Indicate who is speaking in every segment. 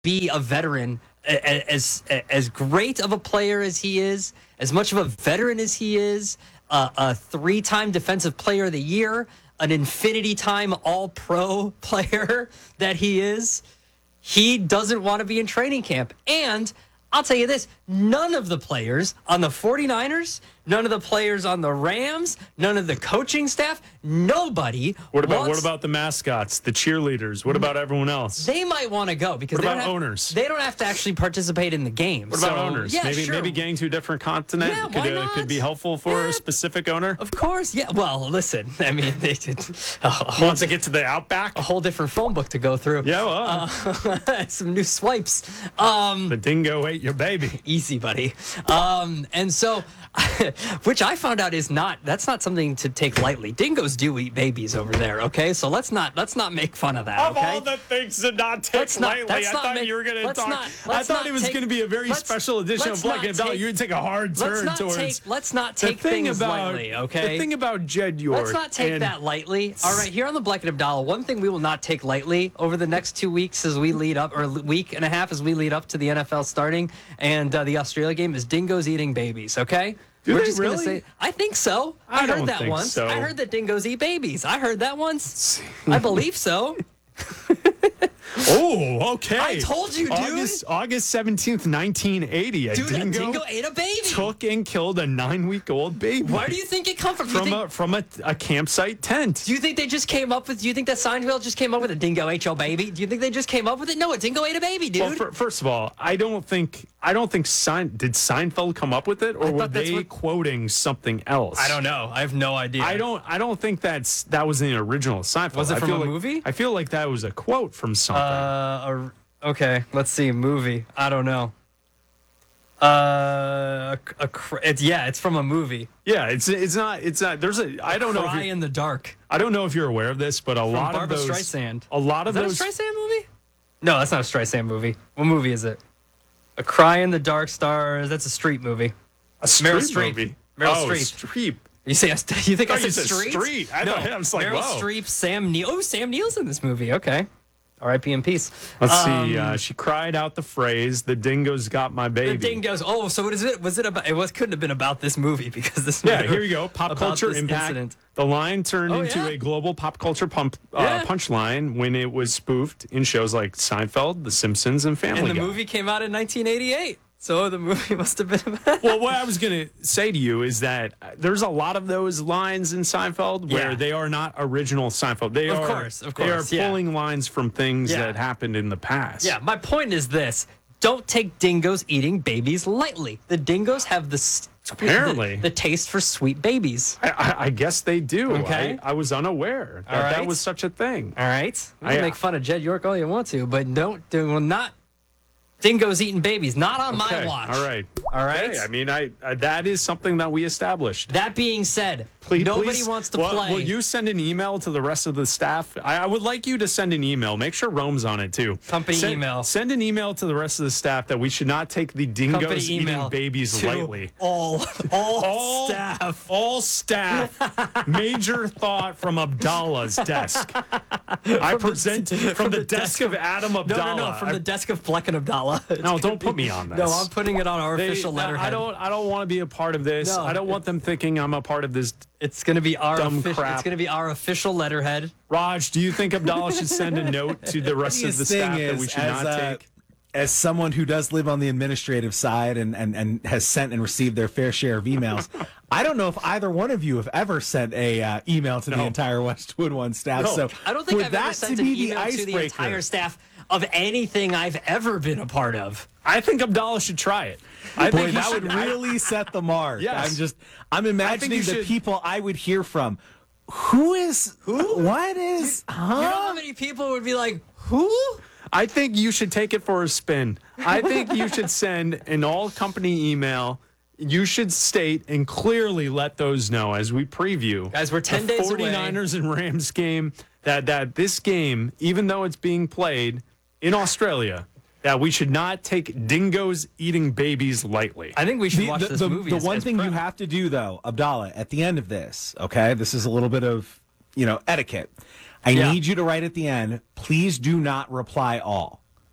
Speaker 1: be a veteran, as great of a player as he is, as much of a veteran as he is, a 3-time Defensive Player of the Year, an infinity-time All-Pro player that he is, he doesn't want to be in training camp. And I'll tell you this, none of the players on the 49ers, none of the players on the Rams, none of the coaching staff, nobody.
Speaker 2: What about the mascots, the cheerleaders? What about everyone else?
Speaker 1: They might want to go because
Speaker 2: what about owners?
Speaker 1: They don't have to actually participate in the game.
Speaker 2: What about owners?
Speaker 1: Yeah,
Speaker 2: maybe getting to a different continent could be helpful for a specific owner.
Speaker 1: Of course, yeah. Well, listen, I mean, they did
Speaker 2: wants to get to the Outback,
Speaker 1: a whole different phone book to go through.
Speaker 2: Yeah, well,
Speaker 1: some new swipes.
Speaker 2: The dingo ate your baby.
Speaker 1: Easy, buddy. And so, which I found out that's not something to take lightly. Dingoes do eat babies over there. Okay, so let's not make fun of that.
Speaker 2: Of all the things to not take lightly, I thought you were going to talk. I thought it was going to be a very special edition of Black and Bell. You would take a hard turn towards.
Speaker 1: Let's not take things lightly. Okay.
Speaker 2: The thing about Jed York.
Speaker 1: Let's not take that lightly. All right, here on the Black and Abdallah, one thing we will not take lightly over the next 2 weeks as we lead up, or week and a half as we lead up to the NFL starting and the Australia game is dingoes eating babies. Okay.
Speaker 2: We're just really?
Speaker 1: Gonna say, I think so. I heard that once.
Speaker 2: So.
Speaker 1: I heard that dingoes eat babies. I heard that once. I believe so.
Speaker 2: Oh, okay.
Speaker 1: I told you, dude.
Speaker 2: August 17th, 1980. A dingo
Speaker 1: ate a baby.
Speaker 2: Took and killed a 9-week-old baby.
Speaker 1: Where do you think it come from?
Speaker 2: From a campsite tent.
Speaker 1: Do you think they just came up with? Do you think that Seinfeld just came up with a dingo ate your baby? Do you think they just came up with it? No, a dingo ate a baby, dude.
Speaker 2: Well, first of all, I don't think did Seinfeld come up with it, or were they quoting something else?
Speaker 1: I don't know. I have no idea.
Speaker 2: I don't think that was the original Seinfeld.
Speaker 1: Was it from a movie?
Speaker 2: I feel like that was a quote from something.
Speaker 1: Okay, let's see. Movie. I don't know. It's from a movie.
Speaker 2: Yeah, it's not. There's I don't know.
Speaker 1: Cry in the Dark.
Speaker 2: I don't know if you're aware of this, but a lot of those.
Speaker 1: Streisand.
Speaker 2: A lot of those.
Speaker 1: Is that a Streisand movie? No, that's not a Streisand movie. What movie is it? A Cry in the Dark stars. That's a street movie.
Speaker 2: A street
Speaker 1: movie. Meryl
Speaker 2: Streep.
Speaker 1: You think I said
Speaker 2: street?
Speaker 1: Street?
Speaker 2: I was like,
Speaker 1: Meryl Streep, Sam Neill. Oh, Sam Neill's in this movie. Okay. R.I.P. in peace.
Speaker 2: Let's see. She cried out the phrase, "The dingoes got my baby."
Speaker 1: The dingoes. Oh, so what is it? Was it about? Couldn't have been about this movie because this.
Speaker 2: Yeah, here we go. Pop culture impact. Incident. The line turned into a global pop culture punchline when it was spoofed in shows like Seinfeld, The Simpsons, and Family Guy.
Speaker 1: And the movie came out in 1988. So the movie must have been about.
Speaker 2: Well, what I was going to say to you is that there's a lot of those lines in Seinfeld where they are not original Seinfeld. They are pulling lines from things that happened in the past.
Speaker 1: Yeah, my point is this. Don't take dingoes eating babies lightly. The dingoes have the taste for sweet babies.
Speaker 2: I guess they do.
Speaker 1: Okay.
Speaker 2: I was unaware that was such a thing.
Speaker 1: All right. You can make fun of Jed York all you want to, but not dingoes eating babies, not on my watch.
Speaker 2: All right.
Speaker 1: Hey,
Speaker 2: I mean, that is something that we established.
Speaker 1: That being said, nobody wants to play.
Speaker 2: Will you send an email to the rest of the staff? I would like you to send an email. Make sure Rome's on it, too.
Speaker 1: Email.
Speaker 2: Send an email to the rest of the staff that we should not take the dingoes eating babies lightly.
Speaker 1: All staff.
Speaker 2: All staff. Major thought from Abdallah's desk. I present from the desk of Adam Abdallah.
Speaker 1: No, from the desk of Fleck and Abdallah.
Speaker 2: No, don't put me on this.
Speaker 1: No, I'm putting it on our official letterhead.
Speaker 2: I don't want to be a part of this.
Speaker 1: No,
Speaker 2: I don't want them thinking I'm a part of this.
Speaker 1: It's going to be our
Speaker 2: crap.
Speaker 1: It's going to be our official letterhead.
Speaker 2: Raj, do you think Abdallah should send a note to the rest of the staff that we should not take?
Speaker 3: As someone who does live on the administrative side and has sent and received their fair share of emails, I don't know if either one of you have ever sent a email to the entire Westwood One staff.
Speaker 1: No.
Speaker 3: So
Speaker 1: I don't think I've ever sent an email to the entire staff of anything I've ever been a part of.
Speaker 2: I think Abdallah should try it.
Speaker 3: I think that would really set the mark.
Speaker 2: Yes.
Speaker 3: I'm imagining the people I would hear from. Who? What is? Huh?
Speaker 1: You know how many people would be like, who?
Speaker 2: I think you should take it for a spin. I think you should send an all-company email. You should state and clearly let those know as we preview.
Speaker 1: Guys, we're 10 days away.
Speaker 2: 49ers and Rams game, that this game, even though it's being played in Australia, that we should not take dingoes eating babies lightly.
Speaker 1: I think we should watch this movie.
Speaker 3: The one thing you have to do, though, Abdallah, at the end of this, okay, this is a little bit of, etiquette. I need you to write at the end, please do not reply all.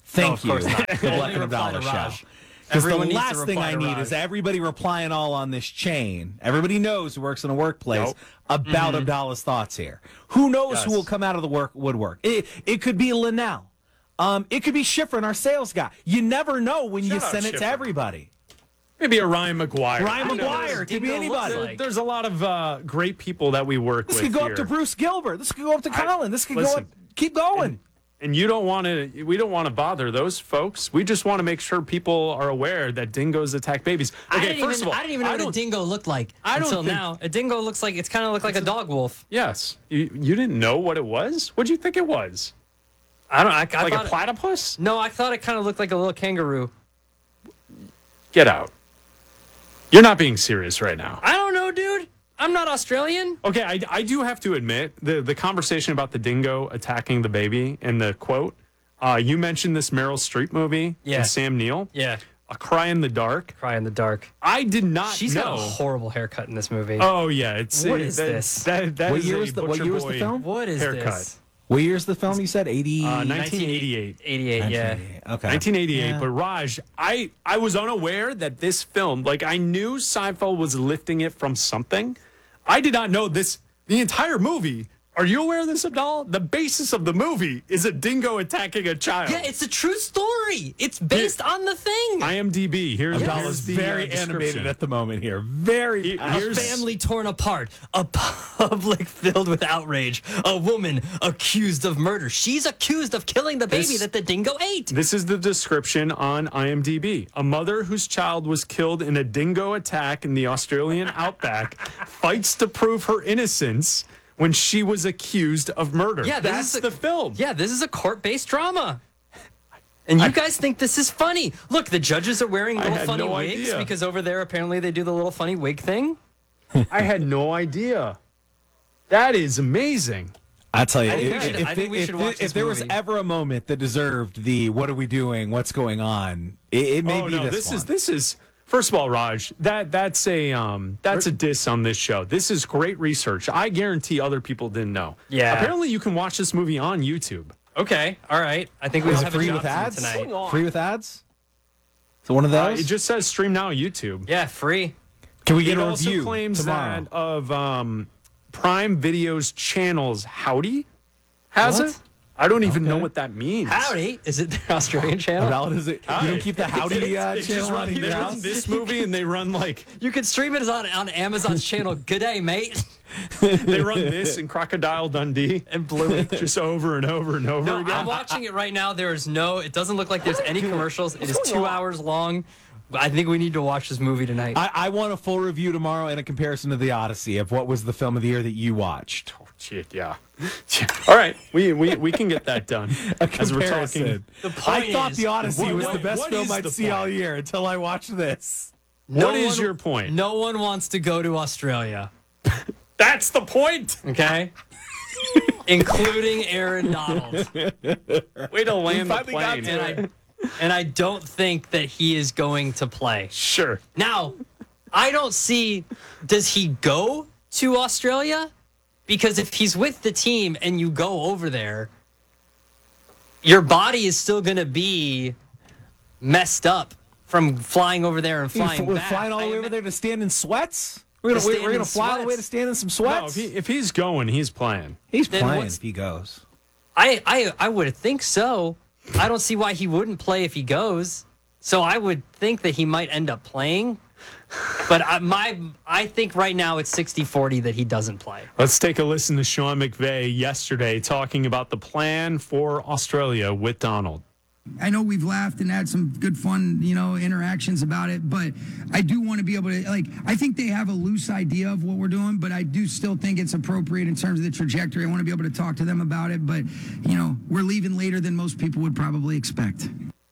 Speaker 3: Thank
Speaker 1: No,
Speaker 3: you. The Black and Abdallah show. Because the last thing I need is everybody replying all on this chain. Everybody knows who works in a workplace about Abdallah's thoughts here. Who knows who will come out of the woodwork? It could be Linnell. It could be Schifrin, our sales guy. You never know when you send it to everybody.
Speaker 2: Maybe a Ryan McGuire.
Speaker 3: Ryan McGuire. It could be anybody.
Speaker 2: There's a lot of great people that we work with.
Speaker 3: This could go up to Bruce Gilbert. This could go up to Colin. This could go up. Keep going.
Speaker 2: And we don't want to bother those folks. We just want to make sure people are aware that dingoes attack babies. Okay,
Speaker 1: first of all, I didn't even know what a dingo looked like until now. A dingo looks like it's kind of like a dog wolf.
Speaker 2: Yes. You didn't know what it was? What did you think it was?
Speaker 1: I don't.
Speaker 2: I like a platypus?
Speaker 1: No, I thought it kind of looked like a little kangaroo.
Speaker 2: Get out. You're not being serious right now.
Speaker 1: I don't know, dude. I'm not Australian.
Speaker 2: Okay, I do have to admit, the conversation about the dingo attacking the baby and the quote, you mentioned this Meryl Streep movie with Sam Neill.
Speaker 1: Yeah.
Speaker 2: A Cry in the Dark.
Speaker 1: Cry in the Dark.
Speaker 2: I did not
Speaker 1: She's got a horrible haircut in this movie.
Speaker 2: Oh, yeah.
Speaker 1: What is this?
Speaker 3: What year was the film?
Speaker 1: What is this?
Speaker 3: What year is the film you said?
Speaker 2: 1988.
Speaker 1: 88, yeah.
Speaker 3: Okay.
Speaker 2: 1988. Yeah. But Raj, I was unaware that this film, like I knew Seinfeld was lifting it from something. I did not know the entire movie. Are you aware of this, Abdallah? The basis of the movie is a dingo attacking a child.
Speaker 1: Yeah, it's a true story. It's based on the thing.
Speaker 2: IMDb. Here's
Speaker 3: Abdallah's very animated at the moment here. Very.
Speaker 1: A family torn apart. A public filled with outrage. A woman accused of murder. She's accused of killing the baby that the dingo ate.
Speaker 2: This is the description on IMDb. A mother whose child was killed in a dingo attack in the Australian outback fights to prove her innocence when she was accused of murder.
Speaker 1: Yeah,
Speaker 2: that's the film.
Speaker 1: Yeah, this is a court-based drama. And you guys think this is funny. Look, the judges are wearing little funny wigs because over there apparently they do the little funny wig thing.
Speaker 2: I had no idea. That is amazing.
Speaker 3: I tell you, if there was ever a moment that deserved the "What are we doing? What's going on?" It may be this one.
Speaker 2: This is. First of all, Raj, that's a diss on this show. This is great research. I guarantee other people didn't know.
Speaker 1: Yeah.
Speaker 2: Apparently, you can watch this movie on YouTube.
Speaker 1: Okay. All right. I think we have
Speaker 3: free with ads
Speaker 1: tonight.
Speaker 3: Free with ads. So one of those.
Speaker 2: It just says stream now on YouTube.
Speaker 1: Yeah, free.
Speaker 3: Can we get a
Speaker 2: review? It also claims
Speaker 3: tomorrow?
Speaker 2: that of Prime Video's channels, Howdy has it. I don't even know what that means.
Speaker 1: Howdy? Is it the Australian channel?
Speaker 3: Is it? You don't keep the Howdy channel on
Speaker 2: your house? This movie, and they run like...
Speaker 1: You can stream it on Amazon's channel. G'day, mate.
Speaker 2: They run this and Crocodile Dundee.
Speaker 1: And Bluey.
Speaker 2: Just over and over and over again.
Speaker 1: I'm watching it right now. It doesn't look like there's any commercials. It is 2 hours long. I think we need to watch this movie tonight.
Speaker 3: I want a full review tomorrow and a comparison to The Odyssey of what was the film of the year that you watched.
Speaker 2: Oh, shit, yeah. All right, we can get that done.
Speaker 3: As we're talking. I thought The Odyssey was the best film I'd see all year until I watched this.
Speaker 2: What is your point?
Speaker 1: No one wants to go to Australia.
Speaker 2: That's the point.
Speaker 1: Okay. Including Aaron Donald.
Speaker 2: Way to land the plane.
Speaker 1: And I don't think that he is going to play.
Speaker 2: Sure.
Speaker 1: Now, I don't see, does he go to Australia? Because if he's with the team and you go over there, your body is still going to be messed up from flying over there and flying back.
Speaker 3: We're flying all the way over there to stand in sweats? We're going to fly all the way to stand in some sweats?
Speaker 2: No, if he's going, he's playing.
Speaker 3: He's playing if he goes.
Speaker 1: I would think so. I don't see why he wouldn't play if he goes. So I would think that he might end up playing. But I think right now it's 60-40 that he doesn't play.
Speaker 2: Let's take a listen to Sean McVay yesterday talking about the plan for Australia with Donald.
Speaker 4: I know we've laughed and had some good fun, interactions about it, but I do want to be able to, I think they have a loose idea of what we're doing, but I do still think it's appropriate in terms of the trajectory. I want to be able to talk to them about it, but, we're leaving later than most people would probably expect.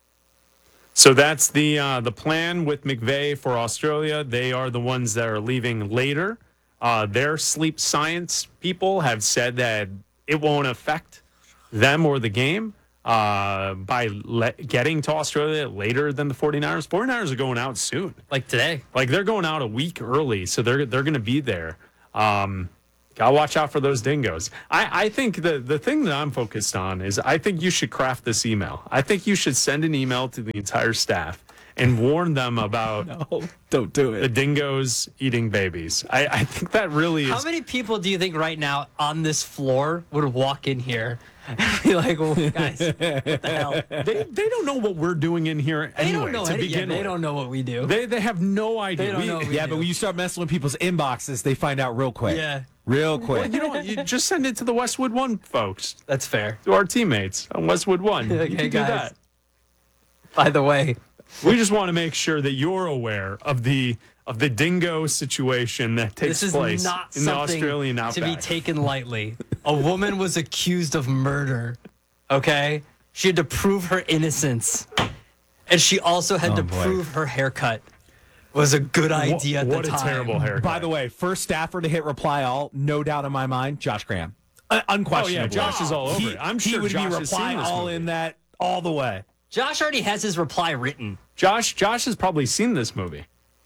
Speaker 2: So that's the plan with McVay for Australia. They are the ones that are leaving later. Their sleep science people have said that it won't affect them or the game. By getting to Australia later than the 49ers. 49ers are going out soon.
Speaker 1: Like today.
Speaker 2: Like they're going out a week early, so they're going to be there. Gotta watch out for those dingoes. I think the thing that I'm focused on is I think you should craft this email. I think you should send an email to the entire staff and warn them about
Speaker 3: No, don't do
Speaker 2: the
Speaker 3: it.
Speaker 2: dingoes eating babies. I think that really is.
Speaker 1: How many people do you think right now on this floor would walk in here and be like, well, guys, what the hell?
Speaker 2: They don't know what we're doing in here
Speaker 1: They
Speaker 2: anyway,
Speaker 1: don't know
Speaker 2: to
Speaker 1: any,
Speaker 2: begin
Speaker 1: they
Speaker 2: with.
Speaker 1: don't know what we do.
Speaker 2: They have no idea.
Speaker 1: They don't know what we
Speaker 3: Yeah,
Speaker 1: do.
Speaker 3: but when you start messing with people's inboxes, they find out real quick.
Speaker 1: Yeah.
Speaker 3: Real
Speaker 2: Well,
Speaker 3: quick.
Speaker 2: you know what? You just send it to the Westwood One folks,
Speaker 1: That's fair.
Speaker 2: to our teammates on Westwood One.
Speaker 1: Like,
Speaker 2: You
Speaker 1: hey,
Speaker 2: can do
Speaker 1: guys.
Speaker 2: that.
Speaker 1: By the way,
Speaker 2: We just want to make sure that you're aware of the dingo situation that takes
Speaker 1: this is
Speaker 2: place
Speaker 1: not
Speaker 2: in the
Speaker 1: something
Speaker 2: Australian
Speaker 1: to
Speaker 2: outback.
Speaker 1: be taken lightly. A woman was accused of murder. Okay? She had to prove her innocence. And she also had to
Speaker 3: boy.
Speaker 1: prove her haircut was a good idea at the
Speaker 2: What
Speaker 1: time.
Speaker 2: a terrible haircut.
Speaker 3: By the way, first staffer to hit reply all, no doubt in my mind, Josh Graham. Unquestionably.
Speaker 2: Oh, yeah, Josh is all over
Speaker 3: He-
Speaker 2: it. I'm
Speaker 3: he
Speaker 2: sure
Speaker 3: would
Speaker 2: Josh
Speaker 3: be
Speaker 2: has seen
Speaker 3: reply
Speaker 2: this
Speaker 3: all
Speaker 2: movie.
Speaker 3: in that all the way.
Speaker 1: Josh already has his reply written.
Speaker 2: Josh has probably seen this movie.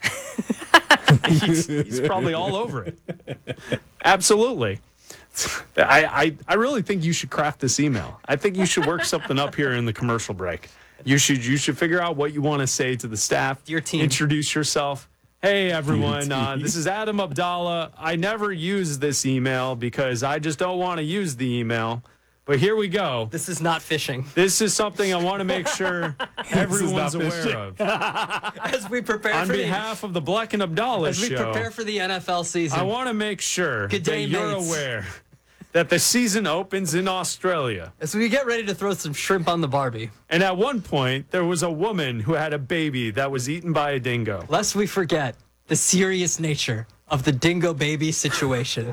Speaker 2: he's probably all over it. Absolutely. I really think you should craft this email. I think you should work something up here in the commercial break. You should figure out what you want to say to the staff.
Speaker 1: Your team.
Speaker 2: Introduce yourself. Hey, everyone. This is Adam Abdallah. I never use this email because I just don't want to use the email. But here we go.
Speaker 1: This is not fishing.
Speaker 2: This is something I want to make sure everyone's
Speaker 3: not fishing.
Speaker 2: aware of.
Speaker 1: As we prepare
Speaker 2: On
Speaker 1: for
Speaker 2: behalf of the Black and Abdallah
Speaker 1: as we
Speaker 2: show,
Speaker 1: prepare for the NFL season.
Speaker 2: I want to make sure
Speaker 1: Good
Speaker 2: that
Speaker 1: day,
Speaker 2: you're
Speaker 1: mates.
Speaker 2: aware that the season opens in Australia.
Speaker 1: As we get ready to throw some shrimp on the Barbie.
Speaker 2: And at one point, there was a woman who had a baby that was eaten by a dingo.
Speaker 1: Lest we forget the serious nature of the dingo baby situation.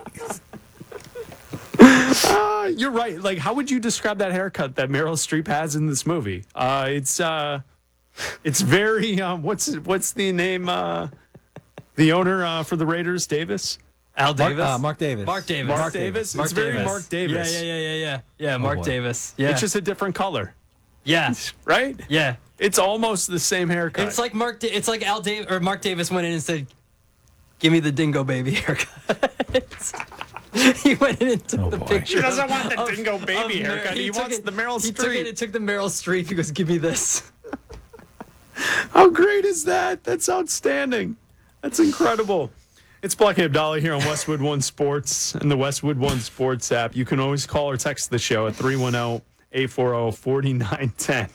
Speaker 2: You're right. Like, how would you describe that haircut that Meryl Streep has in this movie? It's very what's the name? The owner for the Raiders, Davis.
Speaker 1: Al Davis?
Speaker 3: Mark Davis.
Speaker 1: Mark Davis.
Speaker 2: Mark Davis. It's very Mark Davis.
Speaker 1: Yeah, Mark
Speaker 3: boy.
Speaker 1: Davis. Yeah.
Speaker 2: It's just a different color,
Speaker 1: yeah.
Speaker 2: right?
Speaker 1: Yeah.
Speaker 2: It's almost the same haircut.
Speaker 1: It's like it's like Mark Davis went in and said, "Give me the dingo baby haircut." He went in and took the
Speaker 3: boy.
Speaker 1: picture.
Speaker 2: He doesn't want the
Speaker 1: of-
Speaker 2: dingo baby
Speaker 1: of
Speaker 2: haircut. He
Speaker 1: took
Speaker 2: wants the Meryl
Speaker 1: He took
Speaker 2: Streep.
Speaker 1: it took the Meryl Streep. He goes, "Give me this."
Speaker 2: How great is that? That's outstanding. That's incredible. It's Black and Abdallah here on Westwood One Sports and the Westwood One Sports app. You can always call or text the show at 310-840-4910.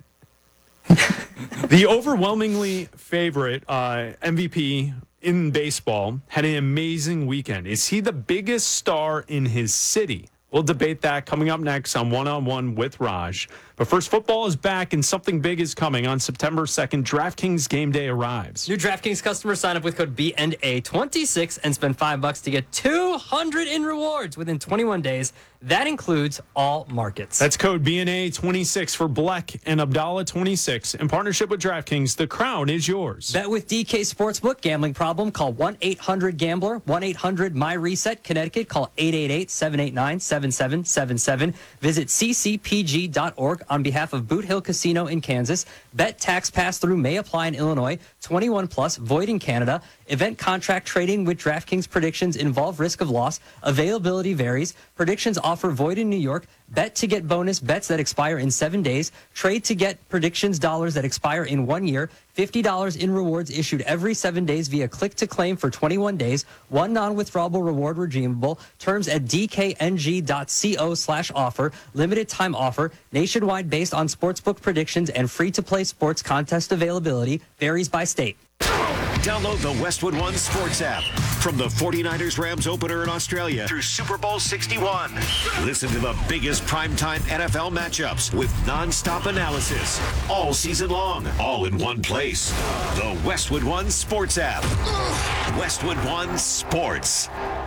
Speaker 2: The overwhelmingly favorite MVP in baseball had an amazing weekend. Is he the biggest star in his city? We'll debate that coming up next on One-on-One with Raj. But first, football is back and something big is coming. On September 2nd, DraftKings Game Day arrives.
Speaker 1: New DraftKings customers sign up with code BNA26 and spend $5 to get $200 in rewards within 21 days. That includes all markets.
Speaker 2: That's code BNA26 for Black and Abdallah 26. In partnership with DraftKings, the crown is yours.
Speaker 1: Bet with DK Sportsbook. Gambling problem? Call 1-800-GAMBLER. 1-800-MY-RESET. Connecticut. Call 888-789-7777. Visit ccpg.org on behalf of Boot Hill Casino in Kansas. Bet tax pass-through may apply in Illinois. 21 plus. Void in Canada. Event contract trading with DraftKings predictions involve risk of loss. Availability varies. Predictions offer void in New York. Bet to get bonus bets that expire in 7 days. Trade to get predictions dollars that expire in 1 year. $50 in rewards issued every 7 days via click to claim for 21 days. One non-withdrawable reward redeemable. Terms at dkng.co/offer. Limited time offer. Nationwide based on sportsbook predictions and free-to-play sports contest availability. Varies by state.
Speaker 5: Download the Westwood One Sports app. From the 49ers Rams opener in Australia through Super Bowl 61. Listen to the biggest primetime NFL matchups with nonstop analysis all season long, all in one place. The Westwood One Sports app. Westwood One Sports.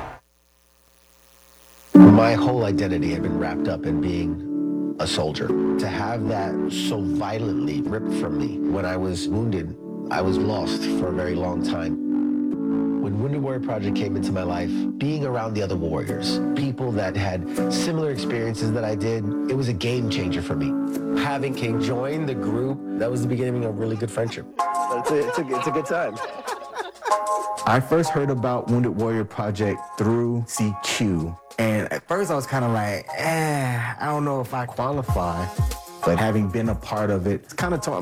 Speaker 6: My whole identity had been wrapped up in being a soldier. To have that so violently ripped from me when I was wounded, I was lost for a very long time. When Wounded Warrior Project came into my life, being around the other warriors, people that had similar experiences that I did, it was a game changer for me. Having King join the group, that was the beginning of a really good friendship. It's a good time.
Speaker 7: I first heard about Wounded Warrior Project through CQ. And at first I was kind of like, I don't know if I qualify. But having been a part of it, it's kind of taught